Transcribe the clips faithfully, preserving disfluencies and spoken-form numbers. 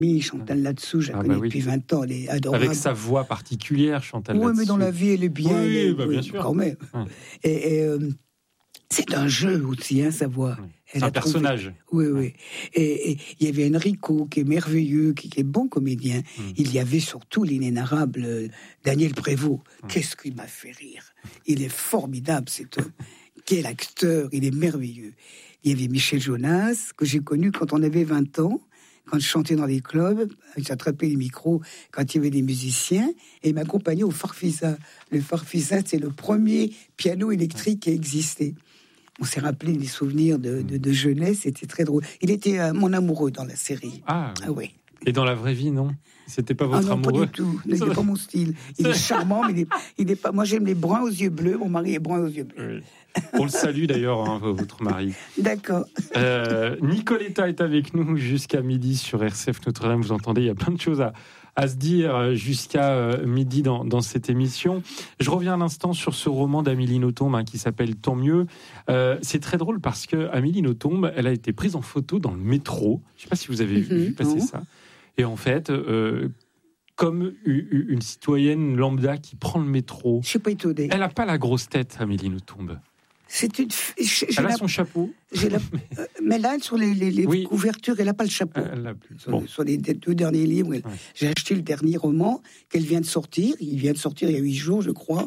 Chantal là-dessous, je la ah connais bah oui. depuis vingt ans, elle est adorable. Avec sa voix particulière, Chantal Oui, là-dessus. mais dans la vie, elle est bien. Oui, elle est, bah, oui, bien sûr. quand même. Ouais. Et, et euh, c'est un jeu aussi, hein, sa voix. Ouais. Elle C'est a un personnage. Trouvé... Oui, oui. Et il y avait Enrico, qui est merveilleux, qui, qui est bon comédien. Mm. Il y avait surtout l'inénarrable euh, Daniel Prévost. Mm. Qu'est-ce qu'il m'a fait rire. Il est formidable, cet homme. Quel acteur, il est merveilleux. Il y avait Michel Jonas, que j'ai connu quand on avait vingt ans. Quand je chantais dans les clubs, j'attrapais les micros quand il y avait des musiciens, et il m'accompagnait au Farfisa. Le Farfisa, c'est le premier piano électrique qui a existé. On s'est rappelé des souvenirs de, de, de jeunesse, c'était très drôle. Il était euh, mon amoureux dans la série. Ah oui. Ah, oui. Et dans la vraie vie, non ? C'était pas votre ah non, amoureux ? Pas du tout. Il n'est pas mon style. Il est charmant, mais il est, il est pas. Moi, j'aime les bruns aux yeux bleus. Mon mari est brun aux yeux bleus. Oui. On le salue d'ailleurs, hein, votre mari. D'accord. Euh, Nicoletta est avec nous jusqu'à midi sur R C F Notre-Dame. Vous entendez, il y a plein de choses à, à se dire jusqu'à euh, midi dans, dans cette émission. Je reviens un instant sur ce roman d'Amélie Nothomb hein, qui s'appelle Tant mieux. Euh, c'est très drôle parce que Amélie Nothomb, elle a été prise en photo dans le métro. Je ne sais pas si vous avez mm-hmm, vu passer non. ça. Et en fait, euh, comme une citoyenne lambda qui prend le métro, je suis pas étonnée. Elle n'a pas la grosse tête, Amélie Nothomb. C'est une. J'ai elle la, a son chapeau. J'ai la, euh, mais là, sur les, les, les oui. couvertures, elle n'a pas le chapeau. Elle l'a plus. Sur, Bon. sur les deux derniers livres, ouais. J'ai acheté le dernier roman qu'elle vient de sortir. Il vient de sortir il y a huit jours, je crois.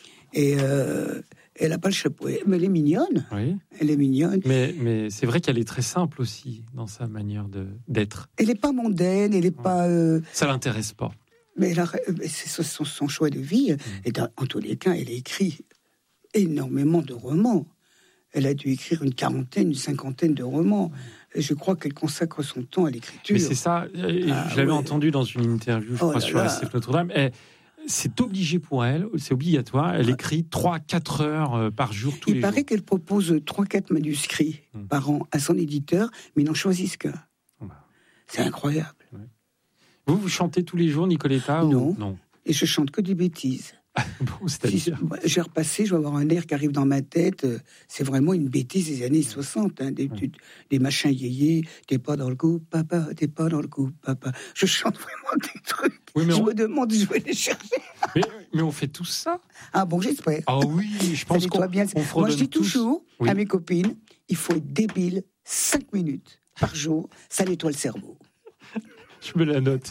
Et euh, elle n'a pas le chapeau. Mais elle est mignonne. Oui. Elle est mignonne. Mais, mais c'est vrai qu'elle est très simple aussi dans sa manière de, d'être. Elle n'est pas mondaine, elle n'est ouais. pas. Euh... Ça l'intéresse pas. Mais elle a, c'est son, son choix de vie. Mmh. Et dans, en tous les cas, elle a écrit énormément de romans. Elle a dû écrire une quarantaine, une cinquantaine de romans. Et je crois qu'elle consacre son temps à l'écriture. Mais c'est ça. Et ah, je l'avais ouais. entendu dans une interview, je oh crois, sur R C F Notre-Dame. Et c'est obligé pour elle, c'est obligatoire. Elle écrit trois à quatre heures par jour, tous Il les jours. Il paraît qu'elle propose trois à quatre manuscrits hum. par an à son éditeur, mais ils n'en choisissent qu'un. Oh bah. C'est incroyable. Ouais. Vous, vous chantez tous les jours, Nicoletta Non. Ou... non. Et je chante que des bêtises. Bon, c'est-à-dire si, j'ai repassé, je vais avoir un air qui arrive dans ma tête. C'est vraiment une bêtise des années soixante. Hein, des, ouais. des machins yéyés. T'es pas dans le coup, papa. T'es pas dans le coup, papa. Je chante vraiment des trucs. Oui, je on... me demande où je vais les chercher. Mais, mais on fait tout ça. Ah bon, j'espère. Ah oui, je pense qu'on bien. on Moi, je dis tous. toujours oui. à mes copines, il faut être débile cinq minutes par jour. Ça nettoie le cerveau. Je me la note.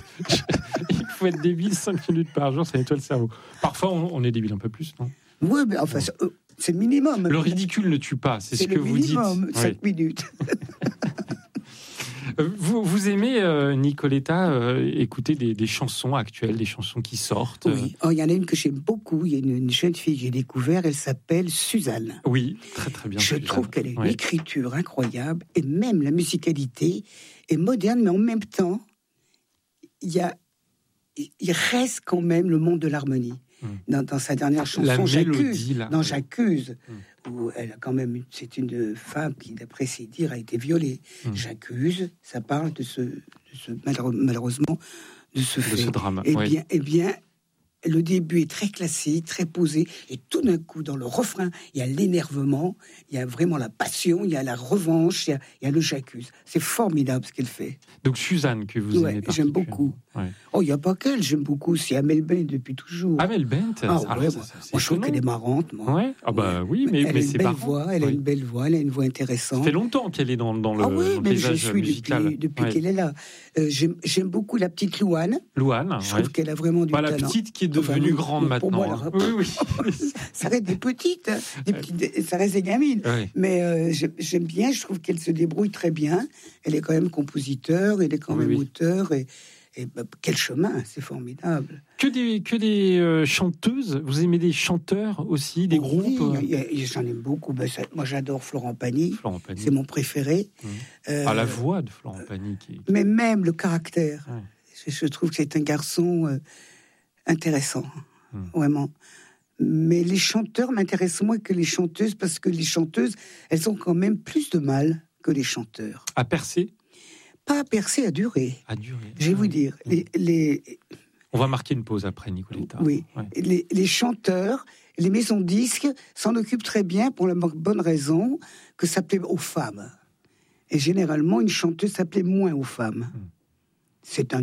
Il faut être débile cinq minutes par jour, ça nettoie le cerveau. Parfois, on, on est débile un peu plus, non ? Oui, mais enfin, c'est, euh, c'est le minimum. Le ridicule ne tue pas, c'est, c'est ce que vous minimum, dites. cinq oui. minutes. vous, vous aimez, euh, Nicoletta, euh, écouter des, des chansons actuelles, des chansons qui sortent ? Oui, oh, il y en a une que j'aime beaucoup. Il y a une, une jeune fille que j'ai découverte, elle s'appelle Suzanne. Oui, très très bien. Je Suzanne. trouve qu'elle a une oui. écriture incroyable, et même la musicalité est moderne, mais en même temps, il y a, il reste quand même le monde de l'harmonie. Mmh. Dans, dans sa dernière chanson, la J'accuse, mélodie, là. dans J'accuse, mmh. où elle a quand même, c'est une femme qui, d'après ses dires, a été violée. Mmh. J'accuse, ça parle de ce, de ce malheureusement, de ce de fait. ce drame. Eh oui. bien, eh bien, le début est très classique, très posé, et tout d'un coup, dans le refrain, il y a l'énervement, il y a vraiment la passion, il y a la revanche, il y a, il y a le j'accuse. C'est formidable ce qu'elle fait. Donc Suzanne, que vous ouais, aimez j'aime beaucoup. Ouais. Oh, il n'y a pas qu'elle, j'aime beaucoup, c'est Amel Bent depuis toujours. Amel Bent ah, alors, ouais, ça, moi, ça, moi je trouve qu'elle est marrante. Moi. Ouais. Ah bah ouais. oui, mais, elle mais a c'est une belle marrant. voix, elle oui. a une belle voix, elle a une voix intéressante. Ça fait longtemps qu'elle est dans, dans le, ah oui, dans le mais paysage je suis musical. Depuis, depuis ouais. qu'elle est là. Euh, j'aime, j'aime beaucoup la petite Louane. Louane, je ouais. trouve qu'elle a vraiment du bah, talent. La petite qui est devenue enfin, grande maintenant. Moi, hein. Oui, oui. Ça reste des petites, hein, des petites, ça reste des gamines. Ouais. Mais euh, j'aime, j'aime bien, je trouve qu'elle se débrouille très bien. Elle est quand même compositeur, elle est quand oui, même oui. auteur. Et, et bah, quel chemin, c'est formidable. Que des, que des euh, chanteuses. Vous aimez des chanteurs aussi, des oh, groupes oui, y a, y a, j'en aime beaucoup. Ben, ça, moi, j'adore Florent Pagny. Florent Pagny. C'est mon préféré. Mmh. Euh, ah, la voix de Florent Pagny. Qui, qui... Mais même le caractère. Ouais. Je, je trouve que c'est un garçon euh, intéressant, mmh. vraiment. Mais les chanteurs m'intéressent moins que les chanteuses, parce que les chanteuses, elles ont quand même plus de mal que les chanteurs. À percer ? Pas à percer, à durer. À durer. Je vais vous dire, mmh. les, les... On va marquer une pause après, Nicoletta. Oui, ouais. les, les chanteurs, les maisons de disques s'en occupent très bien pour la bonne raison que ça plaît aux femmes. Et généralement, une chanteuse, ça plaît moins aux femmes. Mmh. C'est un